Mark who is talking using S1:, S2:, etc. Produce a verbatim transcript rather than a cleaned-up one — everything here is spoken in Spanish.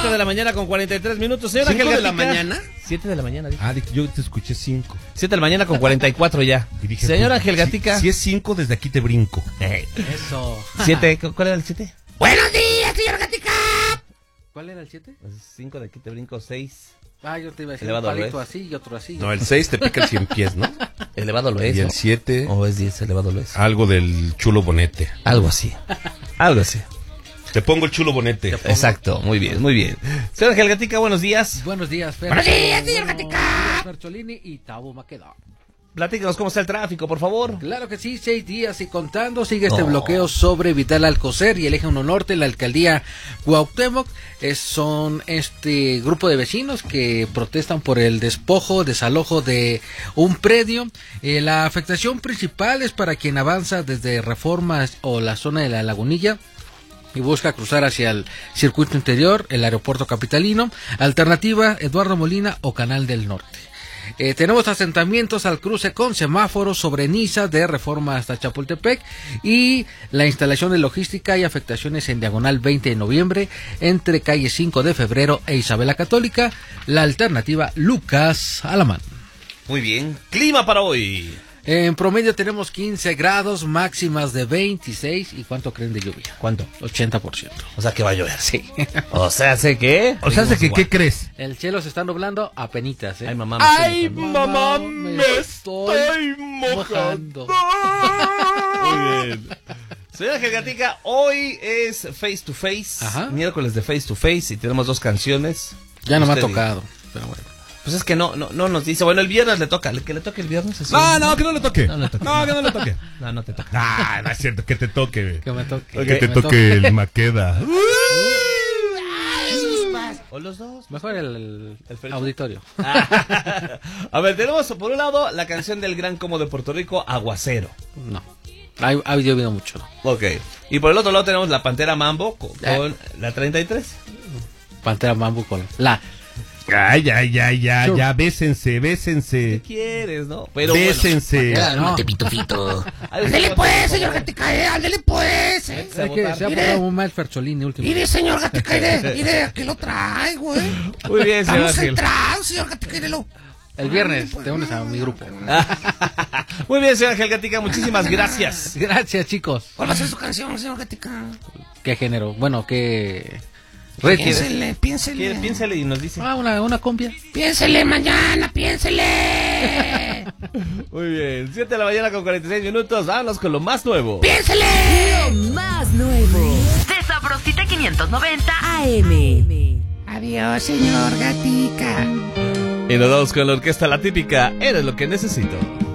S1: siete de la mañana con cuarenta y tres minutos. Señora
S2: ¿cinco
S1: Ángel
S2: de la
S1: Gatica.
S2: mañana?
S1: siete de la mañana. Dije.
S2: Ah, yo te escuché cinco.
S1: siete de la mañana con cuarenta y cuatro ya.
S2: Y dije,
S1: Señora
S2: pues,
S1: Ángel Gatica.
S2: Si, si es cinco, desde aquí te brinco.
S1: Eh,
S3: Eso.
S1: siete, ¿cuál era el siete?
S2: ¡Buenos días, señor Gatica!
S3: ¿Cuál era el siete?
S1: cinco de aquí te brinco, seis.
S3: Ah, yo te iba a decir
S1: Elevado
S3: un
S1: al
S3: palito
S1: revés.
S3: así y otro así.
S2: No, el seis te pica el cien pies, ¿no?
S1: Elevado lo es.
S2: Y el
S1: ¿no?
S2: siete,
S1: O es diez, elevado lo es.
S2: algo del chulo bonete.
S1: Algo así. Algo así.
S2: Te pongo el chulo bonete.
S1: Exacto, muy bien, muy bien. Señora Ángel Gatica, buenos días.
S3: Buenos días, Fer.
S4: Buenos días, señor
S3: Buenos
S4: Gatica.
S3: días, Fercholini y Tabo Maqueda.
S1: Platícanos cómo está el tráfico, por favor.
S3: Claro que sí, seis días y contando. Sigue este
S1: Oh.
S3: bloqueo sobre Vital Alcocer y el eje uno norte, la alcaldía Cuauhtémoc. Es, son este grupo de vecinos que protestan por el despojo, desalojo de un predio. Eh, la afectación principal es para quien avanza desde Reformas o la zona de la Lagunilla y busca cruzar hacia el circuito interior, el aeropuerto capitalino. Alternativa, Eduardo Molina o Canal del Norte. Eh, tenemos asentamientos al cruce con semáforos sobre Niza de Reforma hasta Chapultepec y la instalación de logística y afectaciones en diagonal veinte de noviembre entre calle cinco de febrero e Isabel la Católica. La alternativa Lucas Alamán.
S1: Muy bien. Clima para hoy.
S3: En promedio tenemos quince grados, máximas de veintiséis. ¿Y cuánto creen de lluvia?
S1: ¿Cuánto?
S3: ochenta por ciento.
S1: O sea que va a llover.
S3: Sí.
S1: O sea, ¿sé qué?
S2: O sea, que, ¿qué crees?
S3: El cielo se está nublando a penitas, ¿eh?
S1: Ay, mamá. me
S2: ¡Ay,
S1: estoy mojando.
S2: mamá,
S3: me
S2: me estoy mojando!
S1: Muy bien. Señora Ángel Gatica, hoy es Face to Face.
S3: Ajá.
S1: Miércoles de Face to Face y tenemos dos canciones.
S3: Ya no me ha
S1: Usted
S3: tocado, pero bueno.
S1: Pues es que no, no, no nos dice. Bueno, el viernes le toca. Que le toque el viernes. Así.
S2: No, no, que no le toque.
S1: No le toque.
S2: No, que no le toque.
S1: No, no te toca.
S2: Ah, no es cierto, que te toque.
S3: Que me toque.
S2: Que te
S3: me
S2: toque el Maqueda.
S1: O los dos.
S3: Mejor el, el
S1: El Fercho.
S3: auditorio.
S1: A ver, tenemos por un lado la canción del gran como de Puerto Rico, Aguacero.
S3: No. Ha, ha llovido mucho.
S1: Ok. Y por el otro lado tenemos la Pantera Mambo con,
S3: Eh.
S1: con la treinta y tres.
S3: Pantera Mambo con la.
S2: Ay, ay, ay, ya,
S3: Sure.
S2: ya, bésense,
S1: ¿Qué
S2: bésense.
S1: quieres, no? Pero
S2: Bésense.
S3: Ya, no.
S4: Cálmate, pitufito.
S1: bueno.
S4: Ándele pues, señor Gatica, eh, ándele pues. eh.
S3: Es que se ha
S4: Mire.
S3: portado muy mal Fercholini último.
S4: Mire, señor Gatica, mire, mire, aquí lo trae, güey.
S1: Muy bien, señor
S4: Estamos
S1: Ángel.
S4: centrados, señor Gatica, mírelo.
S3: El viernes te unes a mi grupo.
S1: Muy bien, señor Ángel Gatica, muchísimas gracias.
S3: Gracias, chicos.
S4: ¿Cuál va a ser su canción, señor Gatica?
S3: ¿Qué género? Bueno, ¿qué ritmo?
S4: Piénsele, piénsele.
S1: ¿Quiere? Piénsale y nos dice.
S3: Ah, una, una cumbia.
S4: Piénsele mañana, piénsele.
S1: Muy bien, siete de la mañana con cuarenta y seis minutos. Vámonos con lo más nuevo.
S4: Piénsele.
S5: Lo más nuevo de Sabrosita quinientos noventa A M.
S4: Adiós, señor Gatica.
S1: Y nos vamos con la orquesta La Típica. Eres lo que necesito.